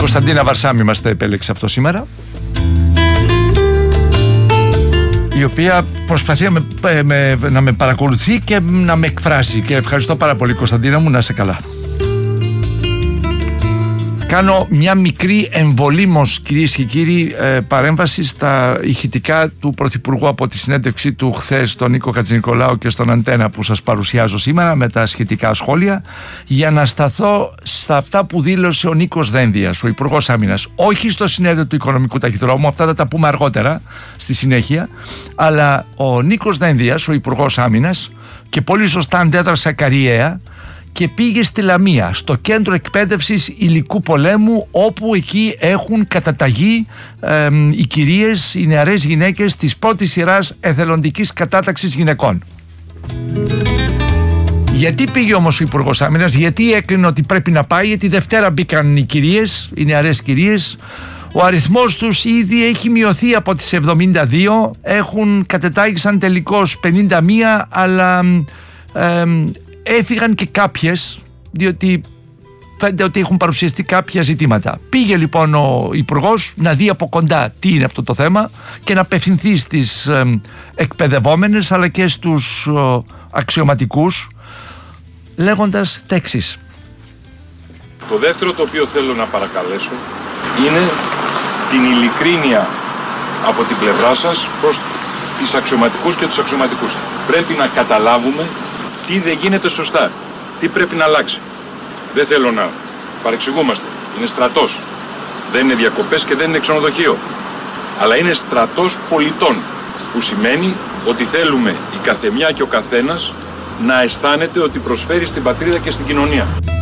Κωνσταντίνα Βαρσάμι μας τα επέλεξε αυτό σήμερα, η οποία προσπαθεί να με παρακολουθεί και να με εκφράσει, και ευχαριστώ πάρα πολύ, Κωνσταντίνα μου, να είσαι καλά. Κάνω μια μικρή εμβολήμως, κυρίες και κύριοι, παρέμβαση στα ηχητικά του Πρωθυπουργού από τη συνέντευξή του χθες στον Νίκο Χατζηνικολάου και στον Αντένα που σας παρουσιάζω σήμερα, με τα σχετικά σχόλια, για να σταθώ στα αυτά που δήλωσε ο Νίκος Δένδιας, ο Υπουργός Άμυνας. Όχι στο συνέδριο του Οικονομικού Ταχυδρόμου, αυτά θα τα πούμε αργότερα στη συνέχεια, αλλά ο Νίκος Δένδιας, ο Υπουργός Άμυνας, και πολύ σωστά αντέδρασε ακαριέα και πήγε στη Λαμία, στο κέντρο εκπαίδευσης υλικού πολέμου, όπου εκεί έχουν καταταγεί οι κυρίες, οι νεαρές γυναίκες της πρώτης σειράς εθελοντικής κατάταξης γυναικών. Γιατί πήγε όμως ο Υπουργός Άμυνας, γιατί έκρινε ότι πρέπει να πάει? Γιατί Δευτέρα μπήκαν οι κυρίες, οι νεαρές κυρίες. Ο αριθμός τους ήδη έχει μειωθεί από τις 72, κατετάγησαν τελικώς 51, αλλά έφυγαν και κάποιες, διότι φαίνεται ότι έχουν παρουσιαστεί κάποια ζητήματα. Πήγε λοιπόν ο Υπουργός να δει από κοντά τι είναι αυτό το θέμα και να απευθυνθεί στις εκπαιδευόμενες αλλά και στους αξιωματικούς, λέγοντας τα εξής. Το δεύτερο το οποίο θέλω να παρακαλέσω είναι την ειλικρίνεια από την πλευρά σας προς τις αξιωματικούς και τους αξιωματικούς. Πρέπει να καταλάβουμε τι δεν γίνεται σωστά, τι πρέπει να αλλάξει. Δεν θέλω να παρεξηγούμαστε. Είναι στρατός. Δεν είναι διακοπές και δεν είναι ξενοδοχείο. Αλλά είναι στρατός πολιτών, που σημαίνει ότι θέλουμε η καθεμιά και ο καθένας να αισθάνεται ότι προσφέρει στην πατρίδα και στην κοινωνία.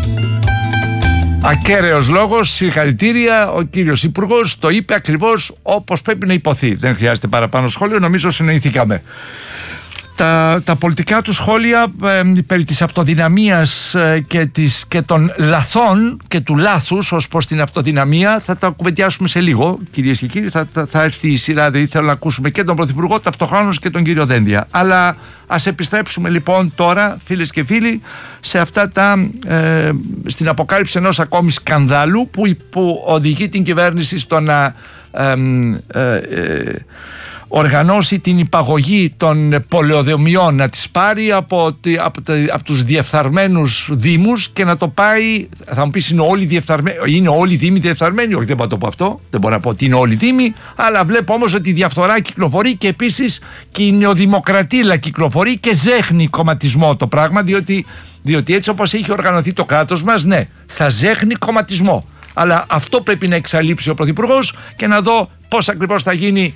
Ακέραιος λόγος, συγχαρητήρια. Ο κύριος Υπουργός το είπε ακριβώς όπως πρέπει να υποθεί. Δεν χρειάζεται παραπάνω σχόλιο, νομίζω συνοηθήκαμε. Τα πολιτικά του σχόλια περί της αυτοδυναμίας και των λαθών και του λάθους ως προς την αυτοδυναμία θα τα κουβεντιάσουμε σε λίγο, κυρίες και κύριοι. Θα έρθει η σειρά, δηλαδή θέλω να ακούσουμε και τον Πρωθυπουργό ταυτοχρόνως και τον κύριο Δένδια. Αλλά ας επιστρέψουμε λοιπόν τώρα, φίλες και φίλοι, σε αυτά στην αποκάλυψη ενός ακόμη σκανδάλου που οδηγεί την κυβέρνηση στο να οργανώσει την υπαγωγή των πολεοδομιών, να τις πάρει από τους διεφθαρμένους δήμους και να το πάει. Θα μου πεις, είναι όλοι οι δήμοι διεφθαρμένοι? Όχι, δεν μπορώ να το πω αυτό, δεν μπορώ να πω ότι είναι όλοι οι δήμοι, αλλά βλέπω όμως ότι η διαφθορά κυκλοφορεί και επίσης και η νεοδημοκρατία κυκλοφορεί και ζέχνει κομματισμό το πράγμα, διότι έτσι όπως έχει οργανωθεί το κράτος μας, ναι, θα ζέχνει κομματισμό. Αλλά αυτό πρέπει να εξαλείψει ο Πρωθυπουργός και να δω πώς ακριβώς θα γίνει.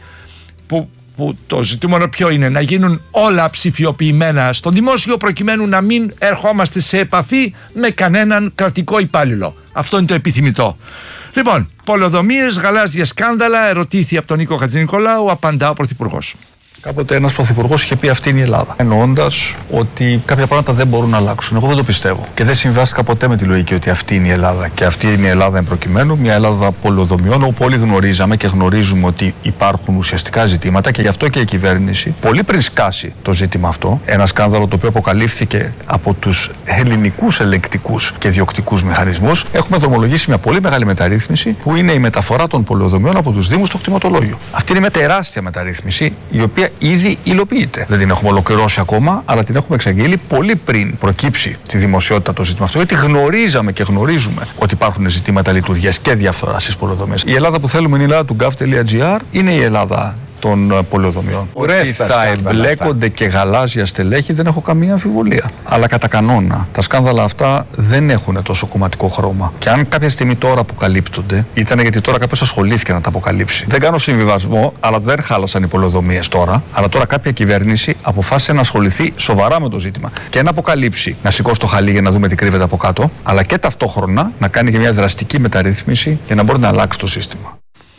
Που το ζητούμενο ποιο είναι? Να γίνουν όλα ψηφιοποιημένα στον δημόσιο, προκειμένου να μην ερχόμαστε σε επαφή με κανέναν κρατικό υπάλληλο. Αυτό είναι το επιθυμητό. Λοιπόν, πολεοδομίες, γαλάζια σκάνδαλα, ερωτήθη από τον Νίκο Χατζηνικολάου, απαντά ο Πρωθυπουργός. Κάποτε ένας πρωθυπουργός είχε πει αυτή είναι η Ελλάδα. Εννοώντας ότι κάποια πράγματα δεν μπορούν να αλλάξουν. Εγώ δεν το πιστεύω. Και δεν συμβάστηκα ποτέ με τη λογική ότι αυτή είναι η Ελλάδα. Και αυτή είναι η Ελλάδα εν προκειμένου, μια Ελλάδα πολεοδομιών, όπου όλοι γνωρίζαμε και γνωρίζουμε ότι υπάρχουν ουσιαστικά ζητήματα και γι' αυτό και η κυβέρνηση, πολύ πριν σκάσει το ζήτημα αυτό, ένα σκάνδαλο το οποίο αποκαλύφθηκε από τους ελληνικούς ελεκτικούς και διοκτικούς μηχανισμούς, έχουμε δρομολογήσει μια πολύ μεγάλη μεταρρύθμιση που είναι η μεταφορά των πολεοδομιών από τους Δήμους στο κτηματολόγιο. Αυτή είναι μια τεράστια μεταρρύθμιση, η οποία ήδη υλοποιείται. Δεν την έχουμε ολοκληρώσει ακόμα, αλλά την έχουμε εξαγγείλει πολύ πριν προκύψει στη δημοσιότητα το ζήτημα αυτό, γιατί γνωρίζαμε και γνωρίζουμε ότι υπάρχουν ζητήματα λειτουργίας και διαφθοράς στις πολεοδομίες. Η Ελλάδα που θέλουμε είναι η Ελλάδα του gov.gr, είναι η Ελλάδα των πολεοδομιών. Ότι θα εμπλέκονται και γαλάζια στελέχη δεν έχω καμία αμφιβολία. Αλλά κατά κανόνα τα σκάνδαλα αυτά δεν έχουν τόσο κομματικό χρώμα. Και αν κάποια στιγμή τώρα αποκαλύπτονται, ήταν γιατί τώρα κάποιος ασχολήθηκε να τα αποκαλύψει. Δεν κάνω συμβιβασμό, αλλά δεν χάλασαν οι πολεοδομίες τώρα. Αλλά τώρα κάποια κυβέρνηση αποφάσισε να ασχοληθεί σοβαρά με το ζήτημα. Και να αποκαλύψει, να σηκώσει το χαλί για να δούμε τι κρύβεται από κάτω, αλλά και ταυτόχρονα να κάνει και μια δραστική μεταρρύθμιση για να μπορεί να αλλάξει το σύστημα.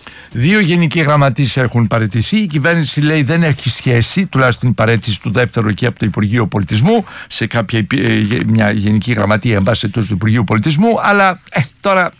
2 γενικοί γραμματείς έχουν παραιτηθεί. Η κυβέρνηση λέει δεν έχει σχέση, τουλάχιστον η παραίτηση του δεύτερου εκεί από το Υπουργείο Πολιτισμού, σε μια γενική γραμματεία εν πάση του Υπουργείου Πολιτισμού. Αλλά τώρα,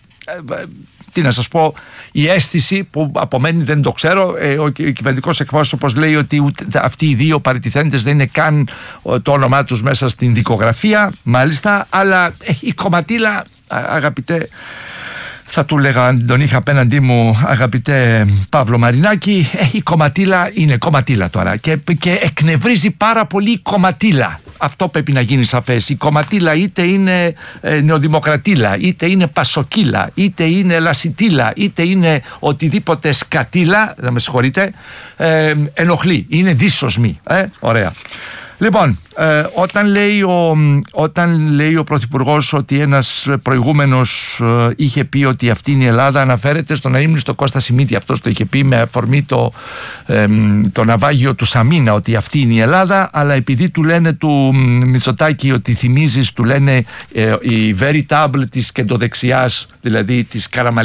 τι να σας πω, η αίσθηση που απομένει δεν το ξέρω. Ο κυβερνητικός εκπρόσωπος λέει ότι ούτε αυτοί οι 2 παραιτηθέντες δεν είναι καν το όνομά τους μέσα στην δικογραφία, μάλιστα. Αλλά η κομματίλα, αγαπητέ Θα του έλεγα, αν τον είχα απέναντί μου, αγαπητέ Παύλο Μαρινάκη, η κομματίλα είναι κομματίλα τώρα και εκνευρίζει πάρα πολύ η κομματίλα. Αυτό πρέπει να γίνει σαφές. Η κομματίλα είτε είναι νεοδημοκρατίλα, είτε είναι πασοκίλα, είτε είναι λασιτίλα, είτε είναι οτιδήποτε σκατίλα, να με συγχωρείτε, ενοχλεί, είναι δύσοσμη. Ωραία. Λοιπόν, όταν λέει ο Πρωθυπουργός ότι ένας προηγούμενος είχε πει ότι αυτή είναι η Ελλάδα, αναφέρεται στον αείμνηστο Κώστα Σιμίτη. Αυτός το είχε πει με αφορμή το ναυάγιο του Σαμίνα, ότι αυτή είναι η Ελλάδα, αλλά επειδή του λένε του Μητσοτάκη ότι θυμίζεις, του λένε η veritable της κεντροδεξιάς, δηλαδή της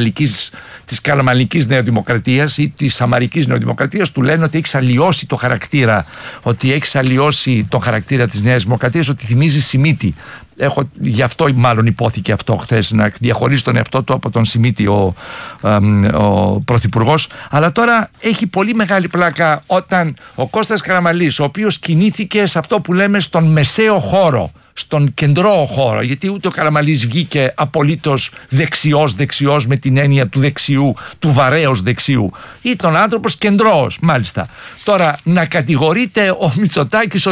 καραμαλικής νεοδημοκρατίας ή της σαμαρικής νεοδημοκρατίας, του λένε ότι έχεις αλλοιώσει το χαρακτήρα, ότι έχεις αλλοιώσει τον χαρακτήρα της Νέας Δημοκρατίας, ότι θυμίζει Σιμίτη. Γι' αυτό μάλλον υπόθηκε αυτό χθες, να διαχωρίσει τον εαυτό του από τον Σιμίτη ο Πρωθυπουργός. Αλλά τώρα έχει πολύ μεγάλη πλάκα όταν ο Κώστας Καραμαλής, ο οποίος κινήθηκε σε αυτό που λέμε στον μεσαίο χώρο, στον κεντρό χώρο, γιατί ούτε ο Καραμαλής βγήκε απολύτως δεξιός με την έννοια του δεξιού, του βαρέως δεξιού. Ήταν άνθρωπος κεντρώος, μάλιστα. Τώρα να κατηγορείται ο Μητσοτάκης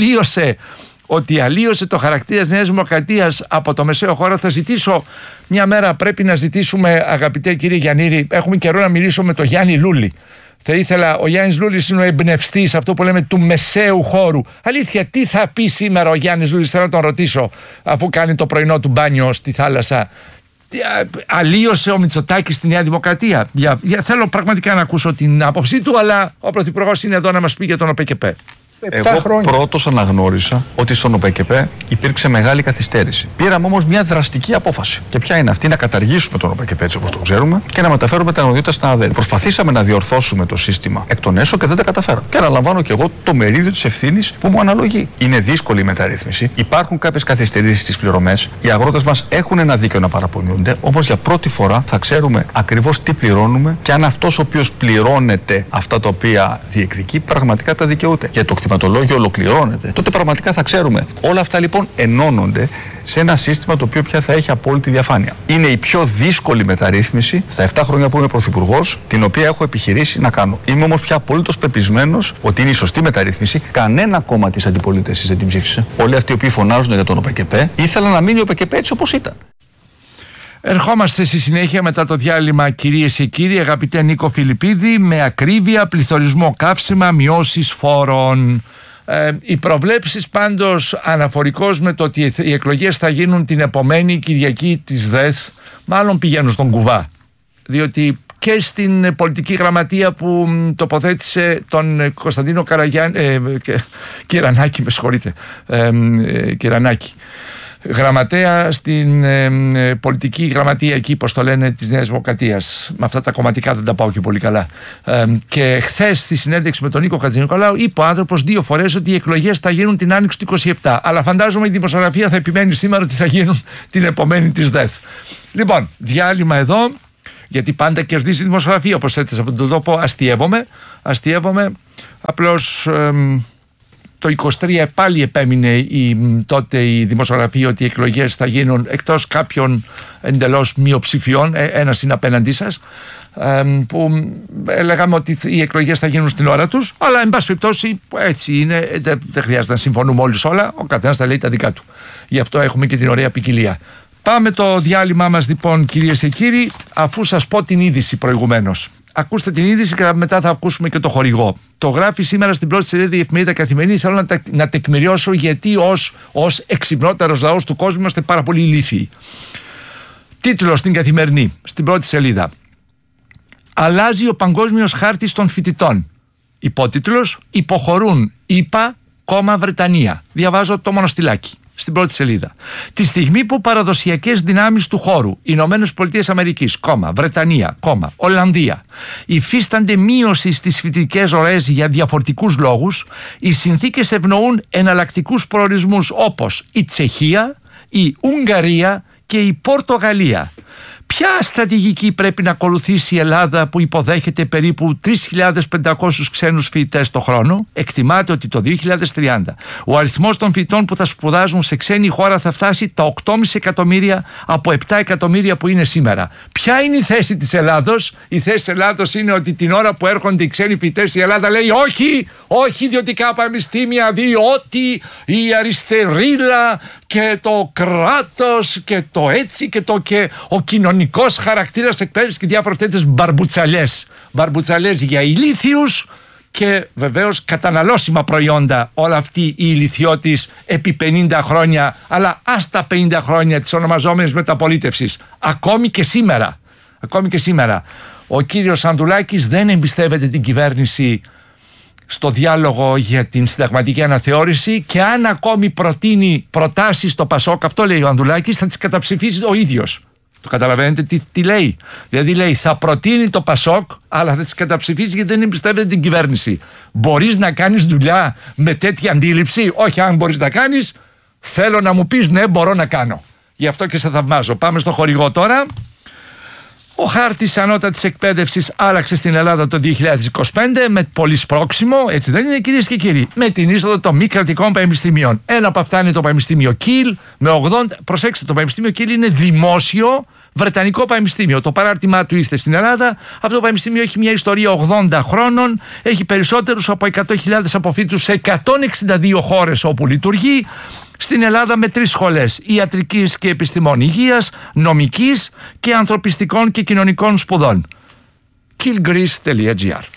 ότι αλλίωσε το χαρακτήρα της Νέας Δημοκρατίας από το μεσαίο χώρο. Θα ζητήσω μια μέρα, πρέπει να ζητήσουμε, αγαπητέ κύριε Γιαννήρη, έχουμε καιρό να μιλήσω με τον Γιάννη Λούλη. Θα ήθελα, ο Γιάννης Λούλης είναι ο εμπνευστής, αυτό που λέμε, του μεσαίου χώρου. Αλήθεια, τι θα πει σήμερα ο Γιάννης Λούλης, θέλω να τον ρωτήσω, αφού κάνει το πρωινό του μπάνιο στη θάλασσα. Αλλίωσε ο Μητσοτάκης στη Νέα Δημοκρατία? Θέλω πραγματικά να ακούσω την άποψή του, αλλά ο Πρωθυπουργός είναι εδώ να μας πει για τον ΟΠΚΠ. Εγώ πρώτος αναγνώρισα ότι στον ΟΠΚΠ υπήρξε μεγάλη καθυστέρηση. Πήραμε όμως μια δραστική απόφαση. Και ποια είναι αυτή? Να καταργήσουμε τον ΟΠΚΠ έτσι όπως το ξέρουμε και να μεταφέρουμε τα αρμοδιότητα στην ΑΔΕ. Προσπαθήσαμε να διορθώσουμε το σύστημα εκ των έσω και δεν τα καταφέραμε. Και αναλαμβάνω και εγώ το μερίδιο της ευθύνης που μου αναλογεί. Είναι δύσκολη η μεταρρύθμιση. Υπάρχουν κάποιες καθυστερήσεις στις πληρωμές. Οι αγρότες μας έχουν ένα δίκαιο να παραπονιούνται. Όμως για πρώτη φορά θα ξέρουμε ακριβώς τι πληρώνουμε και αν αυτός ο οποίος πληρώνεται αυτά τα οποία διεκδικεί πραγματικά τα δικαιούται. Για το κτηματολόγιο ολοκληρώνεται, τότε πραγματικά θα ξέρουμε. Όλα αυτά λοιπόν ενώνονται σε ένα σύστημα το οποίο πια θα έχει απόλυτη διαφάνεια. Είναι η πιο δύσκολη μεταρρύθμιση στα 7 χρόνια που είμαι πρωθυπουργός, την οποία έχω επιχειρήσει να κάνω. Είμαι όμως πια απολύτως πεπισμένος ότι είναι η σωστή μεταρρύθμιση. Κανένα κόμμα της αντιπολίτευσης δεν την ψήφισε. Όλοι αυτοί οι οποίοι φωνάζουν για τον ΟΠΚΠ ήθελαν να μείνει ο ΟΠΚΠ έτσι όπως ήταν. Ερχόμαστε στη συνέχεια μετά το διάλειμμα, κυρίες και κύριοι, αγαπητέ Νίκο Φιλιππίδη, με ακρίβεια, πληθωρισμό, καύσιμα, μειώσεις φόρων. Οι προβλέψεις πάντως αναφορικώς με το ότι οι εκλογές θα γίνουν την επομένη Κυριακή της ΔΕΘ μάλλον πηγαίνουν στον κουβά, διότι και στην πολιτική γραμματεία που τοποθέτησε τον Κωνσταντίνο Κυρανάκη, με συγχωρείτε, Κυρανάκη, γραμματέα στην πολιτική γραμματεία εκεί, πώς το λένε, της Νέας Δημοκρατίας. Με αυτά τα κομματικά δεν τα πάω και πολύ καλά. Και χθες στη συνέντευξη με τον Νίκο Χατζηνικολάου είπε ο άνθρωπος 2 φορές ότι οι εκλογές θα γίνουν την Άνοιξη του 27. Αλλά φαντάζομαι η δημοσιογραφία θα επιμένει σήμερα ότι θα γίνουν την επομένη της ΔΕΘ. Λοιπόν, διάλειμμα εδώ, γιατί πάντα κερδίζει η δημοσιογραφία, όπως έτσι σε αυτόν τον τόπο. Αστειεύομαι. Απλώς το 23 πάλι επέμεινε τότε η δημοσιογραφία ότι οι εκλογές θα γίνουν, εκτός κάποιων εντελώς μειοψηφιών, ένας είναι απέναντί σας, που λέγαμε ότι οι εκλογές θα γίνουν στην ώρα τους, αλλά εν πάση περιπτώσει έτσι είναι, δεν χρειάζεται να συμφωνούμε όλοι σε όλα, ο καθένας θα λέει τα δικά του. Γι' αυτό έχουμε και την ωραία ποικιλία. Πάμε το διάλειμμά μας λοιπόν, κυρίες και κύριοι, αφού σας πω την είδηση προηγουμένως. Ακούστε την είδηση και μετά θα ακούσουμε και το χορηγό. Το γράφει σήμερα στην πρώτη σελίδα η εφημερίδα Καθημερινή. Θέλω να τεκμηριώσω γιατί ως εξυπνότερος λαός του κόσμου είμαστε πάρα πολύ ηλίθιοι. Τίτλος στην Καθημερινή, στην πρώτη σελίδα. Αλλάζει ο παγκόσμιος χάρτης των φοιτητών. Υπότιτλος, υποχωρούν ΗΠΑ, Βρετανία. Διαβάζω το μονοστιλάκι. Στην πρώτη σελίδα. Τη στιγμή που παραδοσιακές δυνάμεις του χώρου, Ηνωμένες Πολιτείες Αμερικής, Βρετανία, Ολλανδία, υφίστανται μείωση στις φοιτητικές ροές για διαφορετικούς λόγους, οι συνθήκες ευνοούν εναλλακτικούς προορισμούς όπως η Τσεχία, η Ουγγαρία και η Πορτογαλία. Ποια στρατηγική πρέπει να ακολουθήσει η Ελλάδα που υποδέχεται περίπου 3.500 ξένους φοιτητές το χρόνο? Εκτιμάται ότι το 2030 ο αριθμός των φοιτητών που θα σπουδάζουν σε ξένη χώρα θα φτάσει τα 8,5 εκατομμύρια από 7 εκατομμύρια που είναι σήμερα. Ποια είναι η θέση της Ελλάδος? Η θέση της Ελλάδος είναι ότι την ώρα που έρχονται οι ξένοι φοιτητές, η Ελλάδα λέει όχι ιδιωτικά πανεπιστήμια, διότι η αριστερίλα και το κράτος και το έτσι και ο κοινωνικός χαρακτήρας εκπαίδευσης και διάφορες τέτοιες μπαρμπουτσαλές για ηλίθιους και βεβαίως καταναλώσιμα προϊόντα, όλα αυτή η ηλιθιώτης επί 50 χρόνια, αλλά άστα 50 χρόνια της ονομαζόμενης μεταπολίτευσης, ακόμη και σήμερα. Ο κύριος Ανδουλάκης δεν εμπιστεύεται την κυβέρνηση στο διάλογο για την συνταγματική αναθεώρηση και αν ακόμη προτείνει προτάσεις στο Πασόκ, αυτό λέει ο Ανδουλάκης, θα τις καταψηφίσει ο ίδιος. Το καταλαβαίνετε τι λέει? Δηλαδή λέει θα προτείνει το Πασόκ αλλά θα τις καταψηφίσει γιατί δεν εμπιστεύεται την κυβέρνηση. Μπορείς να κάνεις δουλειά με τέτοια αντίληψη? Όχι, αν μπορείς να κάνεις, θέλω να μου πεις ναι, μπορώ να κάνω. Γι' αυτό και σε θαυμάζω. Πάμε στο χορηγό τώρα. Ο χάρτης ανώτατης εκπαίδευσης άλλαξε στην Ελλάδα το 2025 με πολύ σπρόξιμο, έτσι δεν είναι κυρίες και κύριοι, με την είσοδο των μη κρατικών πανεπιστημίων. Ένα από αυτά είναι το Πανεπιστήμιο Κιλ με 80. Προσέξτε, το Πανεπιστήμιο Κιλ είναι δημόσιο βρετανικό πανεπιστήμιο. Το παράρτημά του ήρθε στην Ελλάδα. Αυτό το πανεπιστήμιο έχει μια ιστορία 80 χρόνων. Έχει περισσότερους από 100.000 αποφύτους σε 162 χώρες όπου λειτουργεί. Στην Ελλάδα με 3 σχολές ιατρικής και επιστημών υγείας, νομικής και ανθρωπιστικών και κοινωνικών σπουδών. killgreece.gr.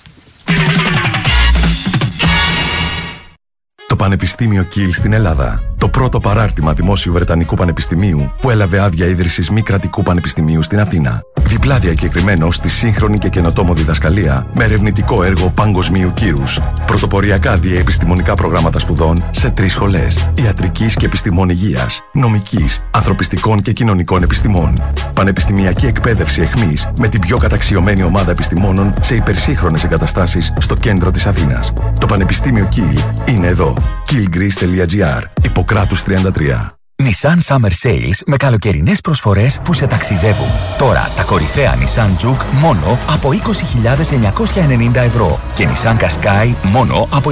Το Πανεπιστήμιο Κιλ στην Ελλάδα. Το πρώτο παράρτημα δημόσιου βρετανικού πανεπιστημίου που έλαβε άδεια ίδρυσης μη κρατικού πανεπιστημίου στην Αθήνα. Διπλά διακεκριμένο στη σύγχρονη και καινοτόμο διδασκαλία με ερευνητικό έργο παγκοσμίου κύρους. Πρωτοποριακά διεπιστημονικά προγράμματα σπουδών σε 3 σχολές. Ιατρικής και επιστημών υγείας, νομικής, ανθρωπιστικών και κοινωνικών επιστημών. Πανεπιστημιακή εκπαίδευση εχμής με την πιο καταξιωμένη ομάδα επιστημόνων σε υπερσύγχρονες εγκαταστάσεις στο κέντρο της Αθήνας. Το Πανεπιστήμιο Κιλ είναι εδώ. killgreece.gr. Ιπποκράτους 33. Nissan Summer Sales με καλοκαιρινές προσφορές που σε ταξιδεύουν. Τώρα τα κορυφαία Nissan Juke μόνο από 20.990 ευρώ και Nissan Qashqai μόνο από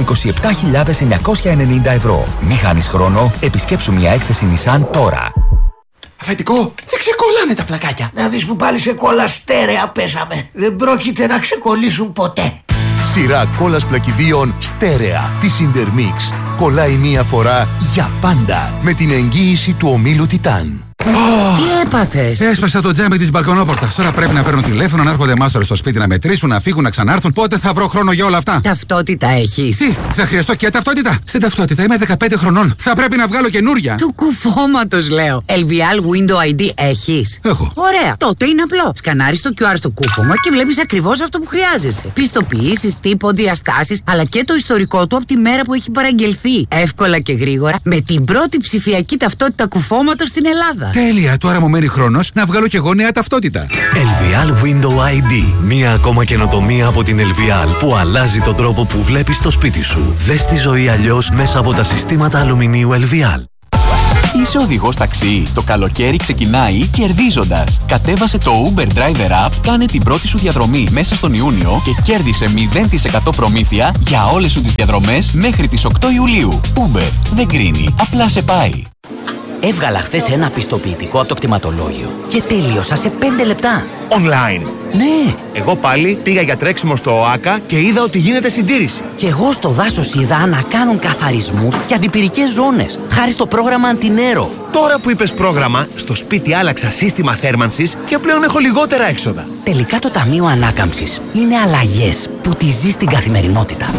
27.990 ευρώ. Μη χάνεις χρόνο, επισκέψου μια έκθεση Nissan τώρα. Αφεντικό, δεν ξεκολλάνε τα πλακάκια. Να δεις που πάλι σε κόλλα στέρεα πέσαμε. Δεν πρόκειται να ξεκολλήσουν ποτέ. Σειρά κόλλας πλακιδίων στέρεα της Intermix. Κολλάει μία φορά για πάντα με την εγγύηση του ομίλου Τιτάν. Τι έπαθες? Έσπασα το τζάμι της μπαλκονόπορτας. Τώρα πρέπει να παίρνουν τηλέφωνο, να έρχονται μάστορες στο σπίτι να μετρήσουν, να φύγουν, να ξανάρθουν. Πότε θα βρω χρόνο για όλα αυτά? Ταυτότητα έχεις? Τι, θα χρειαστώ και ταυτότητα? Στην ταυτότητα είμαι 15 χρονών. Θα πρέπει να βγάλω καινούρια. Του κουφώματος λέω. LVL Window ID έχεις? Έχω. Ωραία, τότε είναι απλό. Σκανάρεις το QR στο κούφωμα και βλέπεις ακριβώς αυτό που χρειάζεσαι. Πιστοποιήσεις, τύπο, διαστάσεις, αλλά και το ιστορικό του από τη μέρα που έχει παραγγελθεί. Εύκολα και γρήγορα με την πρώτη ψηφιακή ταυτότητα κουφώματος στην Ελλάδα. Τέλεια, τώρα μου μένει χρόνος να βγάλω κι εγώ νέα ταυτότητα. LVL Window ID. Μία ακόμα καινοτομία από την LVL που αλλάζει τον τρόπο που βλέπεις το σπίτι σου. Δες τη ζωή αλλιώς μέσα από τα συστήματα αλουμινίου LVL. Είσαι οδηγός ταξί? Το καλοκαίρι ξεκινάει κερδίζοντας. Κατέβασε το Uber Driver App, κάνε την πρώτη σου διαδρομή μέσα στον Ιούνιο και κέρδισε 0% προμήθεια για όλες σου τις διαδρομές μέχρι τις 8 Ιουλίου. Uber δεν κρίνει, απλά σε πάει. Έβγαλα χθες ένα πιστοποιητικό από το κτηματολόγιο και τελείωσα σε 5 λεπτά. Online. Ναι. Εγώ πάλι πήγα για τρέξιμο στο ΟΑΚΑ και είδα ότι γίνεται συντήρηση. Και εγώ στο δάσος είδα να κάνουν καθαρισμούς και αντιπυρικές ζώνες, χάρη στο πρόγραμμα Αντινέρο. Τώρα που είπες πρόγραμμα, στο σπίτι άλλαξα σύστημα θέρμανσης και πλέον έχω λιγότερα έξοδα. Τελικά το Ταμείο Ανάκαμψης είναι αλλαγές που τη ζεις στην καθημερινότητα.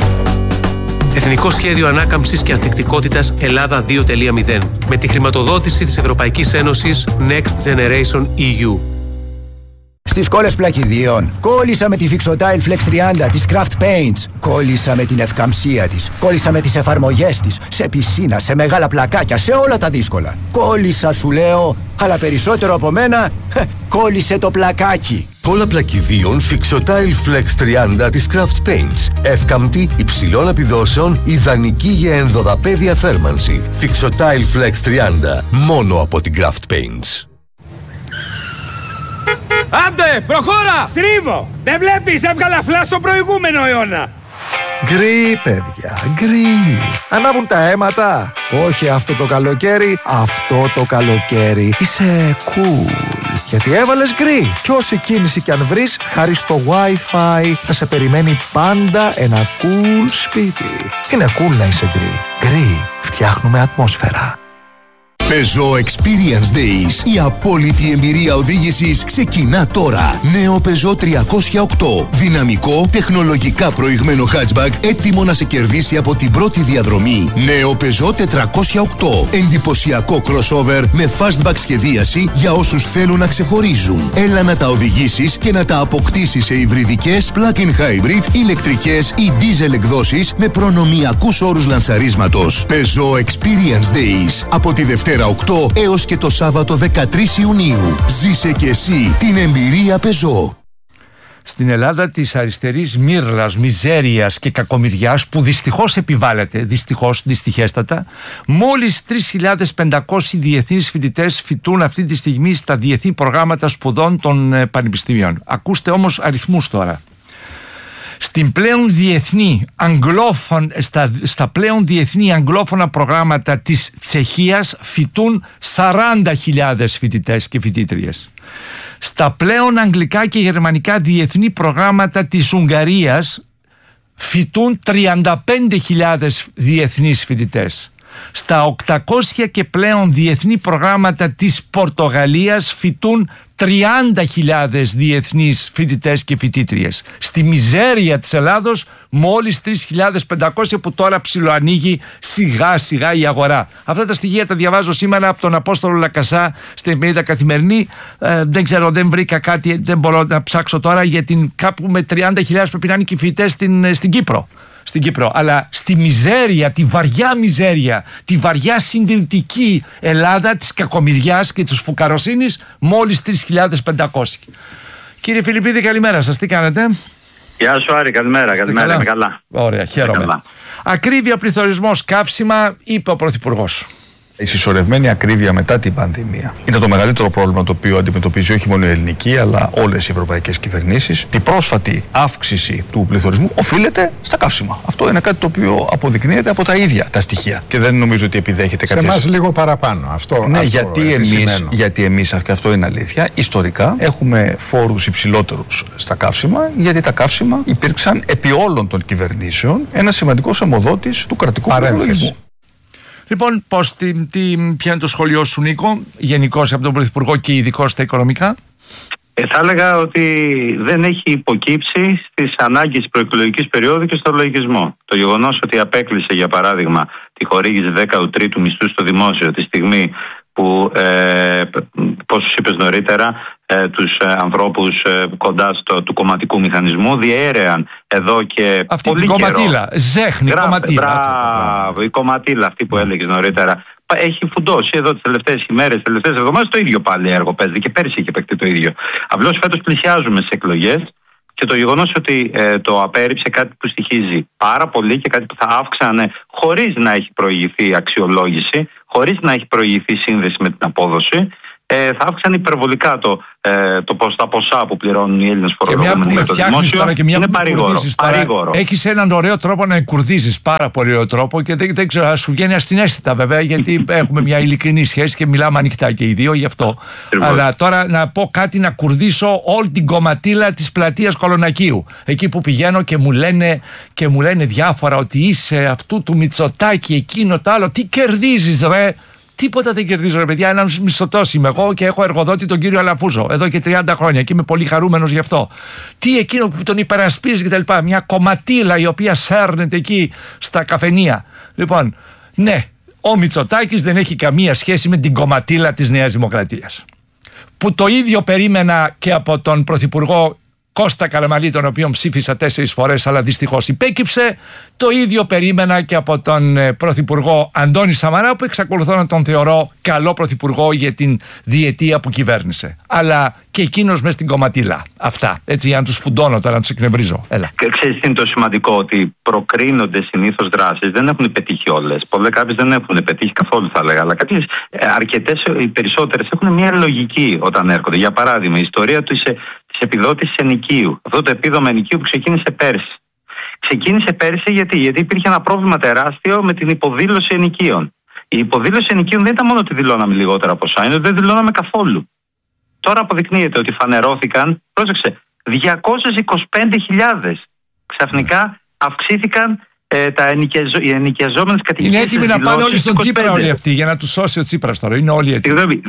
Εθνικό Σχέδιο Ανάκαμψης και Ανθεκτικότητας Ελλάδα 2.0 με τη χρηματοδότηση της Ευρωπαϊκής Ένωσης Next Generation EU. Στις κόλλες πλακιδίων κόλλησα με τη Fixotile Flex 30 της Craft Paints. Κόλλησα με την ευκαμψία της. Κόλλησα με τις εφαρμογές της. Σε πισίνα, σε μεγάλα πλακάκια, σε όλα τα δύσκολα. Κόλλησα σου λέω, αλλά περισσότερο από μένα, κόλλησε το πλακάκι. Κόλλα πλακιδίων Fixotile Flex 30 της Craft Paints. Εύκαμπτη, υψηλών επιδόσεων, ιδανική για ενδοδαπέδια θέρμανση. Fixotile Flex 30, μόνο από την Craft Paints. Άντε, προχώρα! Στρίβω! Δεν βλέπεις, έβγαλα φλά στο προηγούμενο αιώνα. Γκρι, παιδιά, γκρι. Ανάβουν τα αίματα. Όχι αυτό το καλοκαίρι, αυτό το καλοκαίρι. Είσαι cool. Γιατί έβαλες γκρι. Κι όση κίνηση κι αν βρεις, χάρη στο Wi-Fi θα σε περιμένει πάντα ένα cool σπίτι. Είναι cool να είσαι γκρι. Γκρι, φτιάχνουμε ατμόσφαιρα. Peugeot Experience Days. Η απόλυτη εμπειρία οδήγησης ξεκινά τώρα. Νέο Peugeot 308. Δυναμικό, τεχνολογικά προηγμένο hatchback, έτοιμο να σε κερδίσει από την πρώτη διαδρομή. Νέο Peugeot 408. Εντυπωσιακό crossover με fastback σχεδίαση για όσους θέλουν να ξεχωρίζουν. Έλα να τα οδηγήσεις και να τα αποκτήσεις σε υβριδικές, plug-in hybrid, ηλεκτρικές ή diesel εκδόσεις με προνομιακούς όρους λανσαρίσματος. Peugeot Experience Days. Από τη Δευτέρα 8 έως και το Σάββατο 13 Ιουνίου. Ζήσε και εσύ την εμπειρία Peugeot. Στην Ελλάδα της αριστερής μύρλας, μιζέριας και κακομοιριάς που δυστυχώς επιβάλλεται, δυστυχέστατα, μόλις 3.500 διεθνείς φοιτητές φοιτούν αυτή τη στιγμή στα διεθνή προγράμματα σπουδών των πανεπιστήμιων. Ακούστε όμως αριθμούς τώρα. Στα πλέον διεθνή αγγλόφωνα προγράμματα της Τσεχίας φοιτούν 40.000 φοιτητές και φοιτήτριες. Στα πλέον αγγλικά και γερμανικά διεθνή προγράμματα της Ουγγαρίας φοιτούν 35.000 διεθνείς φοιτητές. Στα 800 και πλέον διεθνή προγράμματα της Πορτογαλίας φοιτούν 30.000 διεθνείς φοιτητές και φοιτήτριες. Στη μιζέρια της Ελλάδος μόλις 3.500 που τώρα ψιλοανοίγει σιγά σιγά η αγορά. Αυτά τα στοιχεία τα διαβάζω σήμερα από τον Απόστολο Λακασά στην εφημερίδα Καθημερινή. Δεν ξέρω, δεν βρήκα κάτι, δεν μπορώ να ψάξω τώρα, γιατί κάπου με 30.000 πρέπει να είναι και οι φοιτητές στην Κύπρο. Αλλά στη μιζέρια, τη βαριά μιζέρια, τη βαριά συντηρητική Ελλάδα της κακομοιριάς και της φουκαροσύνης, μόλις 3.500. Κύριε Φιλιππίδη, καλημέρα σας, τι κάνετε? Γεια σου Άρη, καλημέρα, είμαι καλά. Ωραία, χαίρομαι. Ακρίβεια, πληθωρισμός, καύσιμα, είπε ο Πρωθυπουργός. Η συσσωρευμένη ακρίβεια μετά την πανδημία είναι το μεγαλύτερο πρόβλημα το οποίο αντιμετωπίζει όχι μόνο η ελληνική αλλά όλες οι ευρωπαϊκές κυβερνήσεις. Η πρόσφατη αύξηση του πληθωρισμού οφείλεται στα καύσιμα. Αυτό είναι κάτι το οποίο αποδεικνύεται από τα ίδια τα στοιχεία και δεν νομίζω ότι επιδέχεται σε εμάς λίγο παραπάνω. Ναι, γιατί εμείς, και αυτό είναι αλήθεια, ιστορικά έχουμε φόρους υψηλότερους στα καύσιμα, γιατί τα καύσιμα υπήρξαν επί όλων των κυβερνήσεων ένα σημαντικό αιμοδότης του κρατικού προπολογισμού. Λοιπόν, ποιο είναι το σχολείο σου, Νίκο, γενικώς από τον Πρωθυπουργό και ειδικώς στα οικονομικά? Θα έλεγα ότι δεν έχει υποκύψει στις ανάγκες της προεκλογικής περίοδου και στο λογισμό. Το γεγονός ότι απέκλεισε, για παράδειγμα, τη χορήγηση 13ου μισθού στο δημόσιο τη στιγμή που, πώς είπες νωρίτερα, τους ανθρώπους κοντά του κομματικού μηχανισμού διέρεαν εδώ και αυτή πολύ την καιρό. Κομματίλα, ζέχνη κομματίλα. Μπράβο, η κομματίλα αυτή που έλεγες νωρίτερα. Έχει φουντώσει εδώ τις τελευταίες ημέρες, τις τελευταίες εβδομάδες, το ίδιο πάλι έργο παίζει και πέρσι είχε παιχτεί το ίδιο. Απλώς φέτος πλησιάζουμε στις εκλογές και το γεγονός ότι το απέρριψε κάτι που στοιχίζει πάρα πολύ και κάτι που θα αύξανε χωρίς να έχει προηγηθεί αξιολόγηση, χωρίς να έχει προηγηθεί σύνδεση με την απόδοση, θα αύξανε υπερβολικά τα ποσά που πληρώνουν οι Έλληνες φορολογούμενοι για το δημόσιο. Τώρα και μια είναι παρήγορο. Έχεις έναν ωραίο τρόπο να εκκουρδίζεις, πάρα πολύ ωραίο τρόπο, και δεν ξέρω, σου βγαίνει αστιναίσθητα βέβαια, γιατί έχουμε μια ειλικρινή σχέση και μιλάμε ανοιχτά και οι δύο γι' αυτό. Αλλά τώρα να πω κάτι, να κουρδίσω όλη την κομματίλα της πλατείας Κολονακίου. Εκεί που πηγαίνω και μου λένε διάφορα ότι είσαι αυτού του Μητσοτάκη, εκείνο το άλλο. Τι κερδίζεις, ρε? Τίποτα δεν κερδίζω, ρε παιδιά. Ένας μισθωτός είμαι εγώ και έχω εργοδότη τον κύριο Αλαφούζο εδώ και 30 χρόνια και είμαι πολύ χαρούμενος γι' αυτό. Τι εκείνο που τον υπερασπίζει κτλ. Μια κομματίλα η οποία σέρνεται εκεί στα καφενεία. Λοιπόν, ναι, ο Μητσοτάκης δεν έχει καμία σχέση με την κομματίλα της Νέας Δημοκρατίας. Που το ίδιο περίμενα και από τον Πρωθυπουργό Κώστα Καραμανλή, τον οποίο ψήφισα 4 φορές, αλλά δυστυχώς υπέκυψε. Το ίδιο περίμενα και από τον Πρωθυπουργό Αντώνη Σαμαρά, που εξακολουθώ να τον θεωρώ καλό Πρωθυπουργό για την διετία που κυβέρνησε. Αλλά και εκείνος μες στην κομματίλα. Αυτά. Έτσι, για να τους φουντώνω τώρα, να τους εκνευρίζω. Έλα. Ξέρεις τι είναι το σημαντικό, ότι προκρίνονται συνήθως δράσεις, δεν έχουν πετύχει όλες. Πολλές κάποιες δεν έχουν πετύχει καθόλου, θα έλεγα. Αλλά κάποιες, αρκετές, οι περισσότερες έχουν μια λογική όταν έρχονται. Για παράδειγμα, η ιστορία της επιδότησης ενοικίου. Αυτό το επίδομα ενοικίου που ξεκίνησε πέρσι. Ξεκίνησε πέρσι γιατί υπήρχε ένα πρόβλημα τεράστιο με την υποδήλωση ενοικίων. Η υποδήλωση ενοικίων δεν ήταν μόνο ότι δηλώναμε λιγότερα ποσά, είναι ότι δεν δηλώναμε καθόλου. Τώρα αποδεικνύεται ότι φανερώθηκαν, πρόσεξε, 225.000. Ξαφνικά αυξήθηκαν οι ενοικιαζόμενες κατοικίες. Είναι έτοιμοι να πάνε όλοι στον Τσίπρα όλοι αυτοί, για να τους σώσει ο Τσίπρας τώρα. Είναι όλοι έτοιμοι. Συγγνώμη,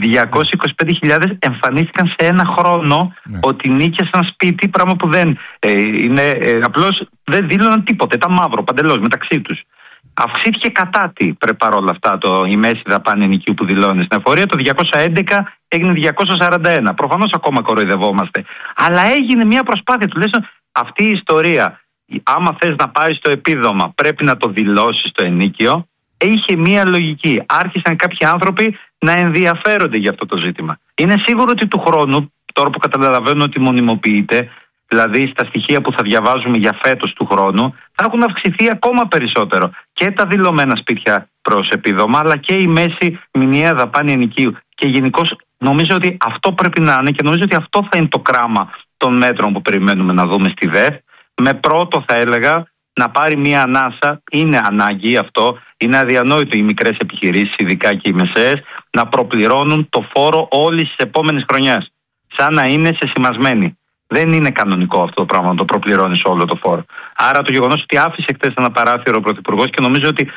225.000 εμφανίστηκαν σε ένα χρόνο ότι νίκιασαν σπίτι, πράγμα που δεν είναι. Απλώς δεν δήλωναν τίποτε. Ήταν μαύρο παντελώς μεταξύ τους. Αυξήθηκε κατά τι παρόλα αυτά η μέση δαπάνη ενοικίου που δηλώνει στην εφορία. Το 211 έγινε 241. Προφανώς ακόμα κοροϊδευόμαστε. Αλλά έγινε μια προσπάθεια τουλάχιστον αυτή η ιστορία. Άμα θες να πάει στο επίδομα, πρέπει να το δηλώσεις στο ενίκιο. Είχε μία λογική. Άρχισαν κάποιοι άνθρωποι να ενδιαφέρονται για αυτό το ζήτημα. Είναι σίγουρο ότι του χρόνου, τώρα που καταλαβαίνω ότι μονιμοποιείται, δηλαδή στα στοιχεία που θα διαβάζουμε για φέτος του χρόνου, θα έχουν αυξηθεί ακόμα περισσότερο και τα δηλωμένα σπίτια προς επίδομα, αλλά και η μέση μηνιαία δαπάνη ενοικίου. Και γενικώς νομίζω ότι αυτό πρέπει να είναι, και νομίζω ότι αυτό θα είναι το κράμα των μέτρων που περιμένουμε να δούμε στη ΔΕΘ. Με πρώτο, θα έλεγα, να πάρει μία ανάσα. Είναι ανάγκη αυτό. Είναι αδιανόητο οι μικρές επιχειρήσεις, ειδικά και οι μεσαίες, να προπληρώνουν το φόρο όλης της επόμενης χρονιάς. Σαν να είναι σεσημασμένοι. Δεν είναι κανονικό αυτό το πράγμα να το προπληρώνεις όλο το φόρο. Άρα το γεγονός ότι άφησε χτες ένα παράθυρο ο Πρωθυπουργός, και νομίζω ότι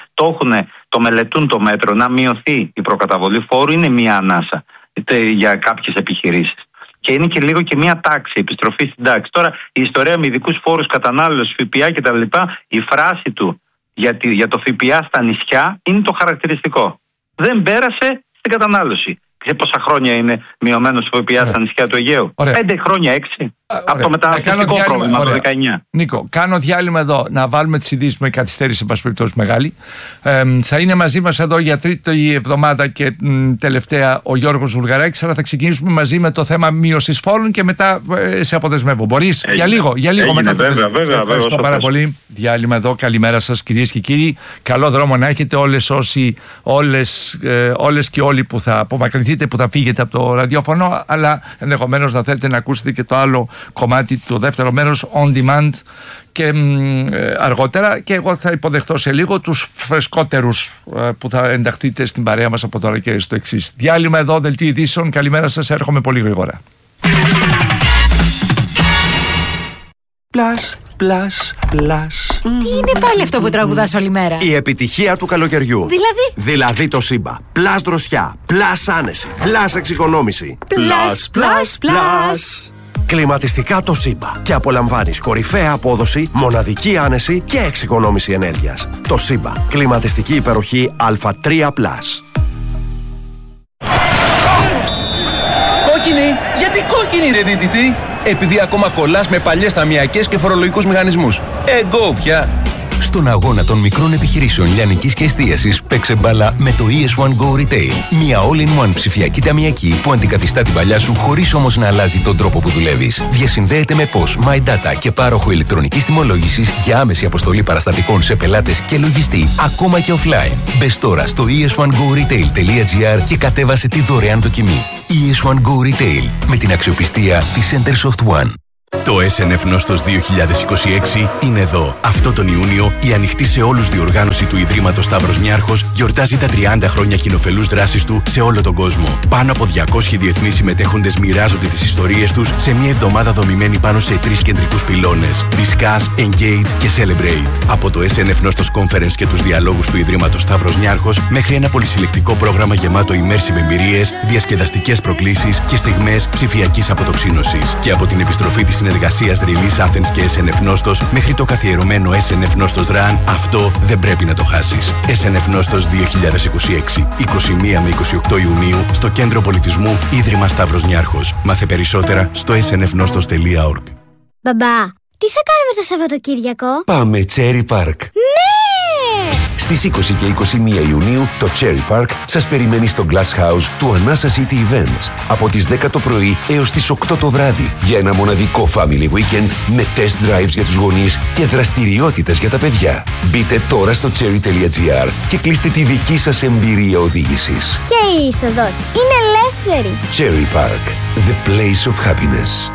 το μελετούν το μέτρο, να μειωθεί η προκαταβολή φόρου, είναι μία ανάσα για κάποιες επιχειρήσεις. Και είναι και λίγο και μία τάξη, επιστροφή στην τάξη. Τώρα η ιστορία με ειδικούς φόρους κατανάλωσης, ΦΠΑ κτλ., η φράση του για το ΦΠΑ στα νησιά είναι το χαρακτηριστικό. Δεν πέρασε στην κατανάλωση. Ξέρετε πόσα χρόνια είναι μειωμένος ο ΦΠΑ στα νησιά του Αιγαίου? 5 χρόνια, 6. Από το μεταναστευτικό πρόβλημα το 19. Νίκο, κάνω διάλειμμα εδώ να βάλουμε τις ειδήσεις με καθυστέρηση, εν πάση περιπτώσει μεγάλη. Θα είναι μαζί μας εδώ για τρίτη εβδομάδα και τελευταία ο Γιώργος Βουλγαράκης, αλλά θα ξεκινήσουμε μαζί με το θέμα μείωσης φόρων και μετά σε αποδεσμεύω. Μπορείς? Για λίγο μετά. Βέβαια. Ευχαριστώ πάρα πολύ. Διάλειμμα εδώ. Καλημέρα σας, κυρίες και κύριοι. Καλό δρόμο να έχετε όλες και όλοι που θα απομακρυνθείτε, που θα φύγετε από το ραδιόφωνο, αλλά ενδεχομένως να θέλετε να ακούσετε και το άλλο κομμάτι, το δεύτερο μέρος on demand και αργότερα, και εγώ θα υποδεχτώ σε λίγο τους φρεσκότερους που θα ενταχθείτε στην παρέα μας από τώρα και στο εξής. Διάλειμμα εδώ, δελτίο ειδήσεων. Καλημέρα σας, έρχομαι πολύ γρήγορα. Πλας. Τι είναι πάλι αυτό που τραγουδάς όλη μέρα? Η επιτυχία του καλοκαιριού. Δηλαδή το Σύμπα. Πλας δροσιά, πλας άνεση, πλας εξοικονόμηση. Πλας. Κλιματιστικά το Σύμπα. Και απολαμβάνεις κορυφαία απόδοση, μοναδική άνεση και εξοικονόμηση ενέργειας. Το Σύμπα. Κλιματιστική υπεροχή Α3+. Κόκκινη! Γιατί κόκκινη, ρε δίτητη? Επειδή ακόμα κολλάς με παλιές ταμιακές και φορολογικούς μηχανισμούς. Εγκώ πια! Στον αγώνα των μικρών επιχειρήσεων λιανικής και εστίασης, παίξε μπάλα με το ES1 Go Retail. Μια all-in-one ψηφιακή ταμιακή που αντικαθιστά την παλιά σου χωρίς όμως να αλλάζει τον τρόπο που δουλεύεις. Διασυνδέεται με POS, My Data και πάροχο ηλεκτρονικής τιμολόγησης για άμεση αποστολή παραστατικών σε πελάτες και λογιστή, ακόμα και offline. Μπες τώρα στο es1goretail.gr και κατέβασε τη δωρεάν δοκιμή. ES1 Go Retail, με την αξιοπιστία της Centersoft One. Το SNF Νόστος 2026 είναι εδώ. Αυτό τον Ιούνιο η ανοιχτή σε όλους διοργάνωση του Ιδρύματος Σταύρος Νιάρχος γιορτάζει τα 30 χρόνια κοινοφελούς δράσης του σε όλο τον κόσμο. Πάνω από 200 διεθνείς συμμετέχοντες μοιράζονται τις ιστορίες τους σε μια εβδομάδα δομημένη πάνω σε 3 κεντρικούς πυλώνες: Discuss, Engage και Celebrate. Από το SNF Νόστος Conference και τους διαλόγους του Ιδρύματος Σταύρος Νιάρχος μέχρι ένα πολυσυλλεκτικό πρόγραμμα γεμάτο immersive εμπειρίες, διασκεδαστικές προκλήσεις και στιγμές ψηφιακής αποτοξίνωσης. Και από την επιστροφή της συνεργασίας Release Athens και SNF Νόστος μέχρι το καθιερωμένο SNF Νόστος Run, αυτό δεν πρέπει να το χάσεις. SNF Νόστος 2026, 21 με 28 Ιουνίου στο Κέντρο Πολιτισμού Ίδρυμα Σταύρος Νιάρχος. Μάθε περισσότερα στο snfnostos.org. Μπαμπά, τι θα κάνουμε το Σαββατοκύριακο? Πάμε Cherry Park. Ναι! Στις 20 και 21 Ιουνίου το Cherry Park σας περιμένει στο Glass House του Anasa City Events από τις 10 το πρωί έως τις 8 το βράδυ για ένα μοναδικό family weekend με test drives για τους γονείς και δραστηριότητες για τα παιδιά. Μπείτε τώρα στο cherry.gr και κλείστε τη δική σας εμπειρία οδήγησης. Και η είσοδος είναι ελεύθερη. Cherry Park, the place of happiness.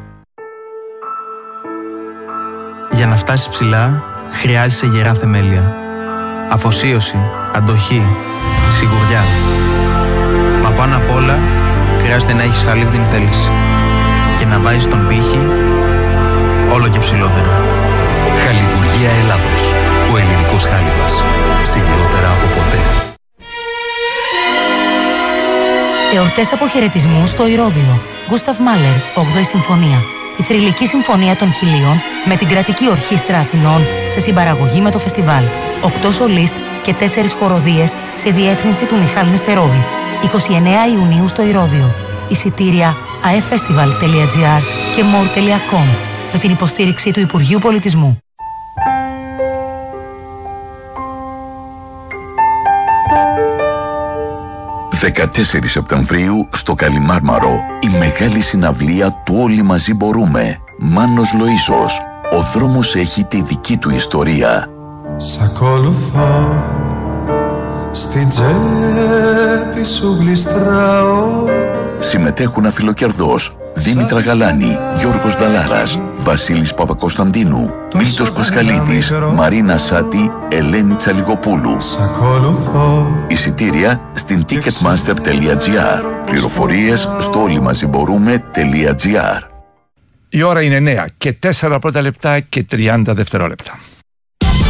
Για να φτάσεις ψηλά, χρειάζεσαι γερά θεμέλια. Αφοσίωση, αντοχή, σιγουριά. Μα πάνω απ' όλα, χρειάζεται να έχεις χαλίβδιν θέληση. Και να βάζεις τον πύχη όλο και ψηλότερα. Χαλιβουργία Ελλάδος. Ο ελληνικός χάλιβας. Ψηλότερα από ποτέ. Εορτές αποχαιρετισμού στο Ηρώδειο. Γκούσταβ Μάλερ, 8η Συμφωνία. Η θρυλική συμφωνία των Χιλίων με την Κρατική Ορχήστρα Αθηνών σε συμπαραγωγή με το φεστιβάλ. 8 σολίστ και 4 χοροδίες σε διεύθυνση του Μιχάλ Νεστερόβιτς. 29 Ιουνίου στο Ηρώδειο. Εισιτήρια aefestival.gr και more.com με την υποστήριξη του Υπουργείου Πολιτισμού. «14 Σεπτεμβρίου στο Καλιμάρμαρο, η μεγάλη συναυλία του Όλοι Μαζί Μπορούμε. Μάνος Λοΐζος. Ο δρόμος έχει τη δική του ιστορία. Σ' ακολουθώ, στην τσέπη σου γλιστράω. Συμμετέχουν Αφιλοκερδός, Δήμητρα Γαλάνη, Γιώργος Νταλάρας, Βασίλης Παπακοσταντίνου, Μήτος Πασχαλίδης, Μαρίνα Σάτη, Ελένη Τσαλιγοπούλου. Εισιτήρια στην ticketmaster.gr. Πληροφορίες στο όλοιμαζιμπορούμε.gr. Η ώρα είναι 9 και 4 πρώτα λεπτά και 30 δευτερόλεπτα.